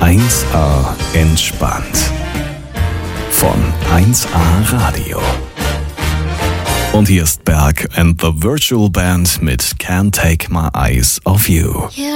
1A entspannt. Von 1A Radio. Und hier ist Berg and the Virtual Band mit Can't Take My Eyes Off You.